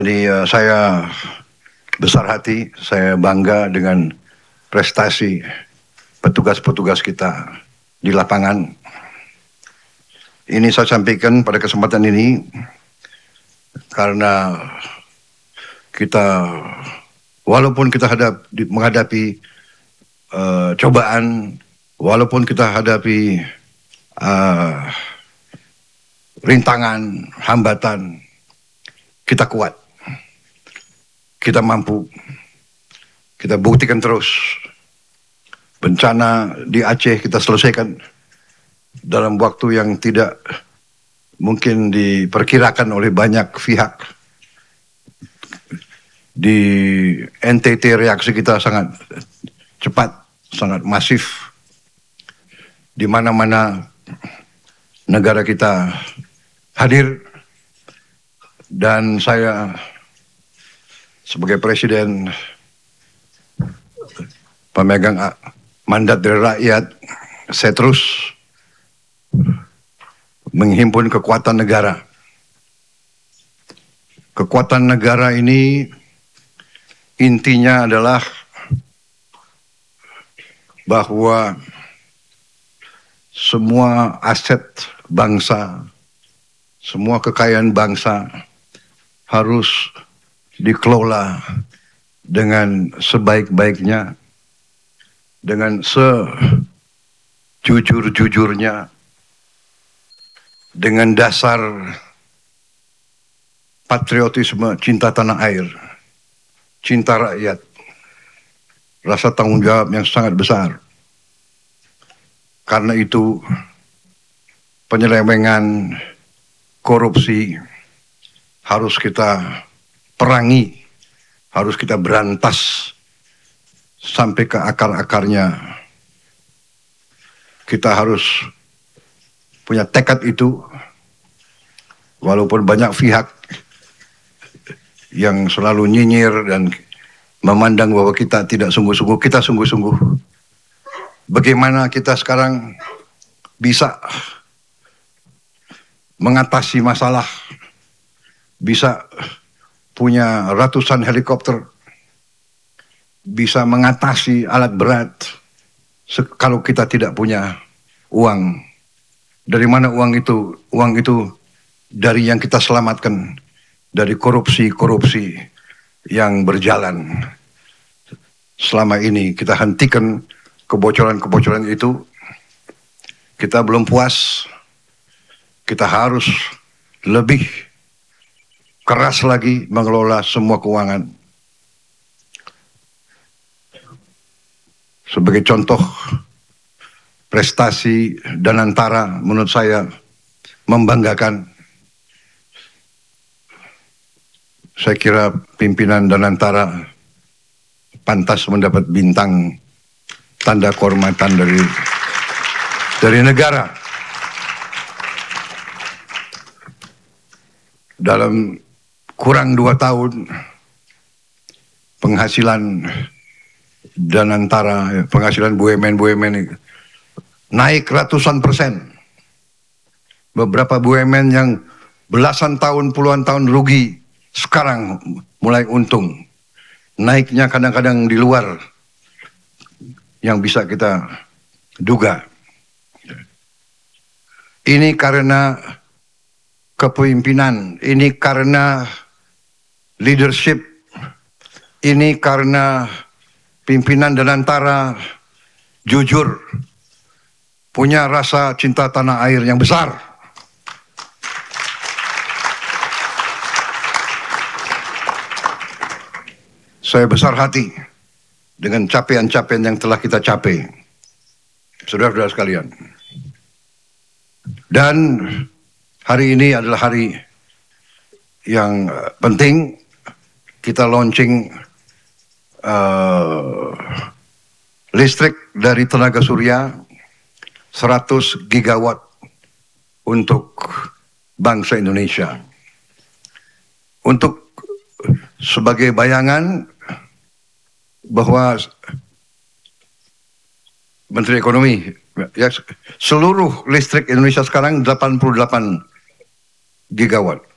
Jadi saya besar hati, saya bangga dengan prestasi petugas-petugas kita di lapangan. Ini saya sampaikan pada kesempatan ini karena kita, walaupun kita menghadapi cobaan, walaupun kita hadapi rintangan, hambatan, kita kuat. Kita mampu, kita buktikan terus. Bencana di Aceh kita selesaikan dalam waktu yang tidak mungkin diperkirakan oleh banyak pihak. Di NTT reaksi kita sangat cepat, sangat masif. Di mana-mana negara kita hadir, dan saya sebagai presiden pemegang mandat dari rakyat, saya terus menghimpun kekuatan negara. Kekuatan negara ini intinya adalah bahwa semua aset bangsa, semua kekayaan bangsa harus dikelola dengan sebaik-baiknya, dengan sejujur-jujurnya, dengan dasar patriotisme, cinta tanah air, cinta rakyat, rasa tanggung jawab yang sangat besar. Karena itu penyelewengan, korupsi harus kita perangi, harus kita berantas sampai ke akar-akarnya. Kita harus punya tekad itu, walaupun banyak pihak yang selalu nyinyir dan memandang bahwa kita tidak sungguh-sungguh. Kita sungguh-sungguh. Bagaimana kita sekarang bisa mengatasi masalah, bisa punya ratusan helikopter, bisa mengatasi alat berat, kalau kita tidak punya uang. Dari mana uang itu? Uang itu dari yang kita selamatkan, dari korupsi-korupsi yang berjalan. Selama ini kita hentikan kebocoran-kebocoran itu. Kita belum puas, kita harus lebih keras lagi mengelola semua keuangan. Sebagai contoh, prestasi Danantara menurut saya membanggakan. Saya kira pimpinan Danantara pantas mendapat bintang tanda kehormatan dari negara. Dalam kurang 2 tahun, penghasilan Danantara, penghasilan BUMN naik ratusan persen. Beberapa BUMN yang belasan tahun, puluhan tahun rugi, sekarang mulai untung. Naiknya kadang-kadang di luar yang bisa kita duga. Ini karena kepemimpinan, ini karena leadership, ini karena pimpinan Danantara jujur, punya rasa cinta tanah air yang besar. Saya besar hati dengan capaian-capaian yang telah kita capai, saudara-saudara sekalian. Dan hari ini adalah hari yang penting. Kita launching listrik dari tenaga surya 100 gigawatt untuk bangsa Indonesia. Untuk sebagai bayangan bahwa Menteri Ekonomi, ya, seluruh listrik Indonesia sekarang 88 gigawatt.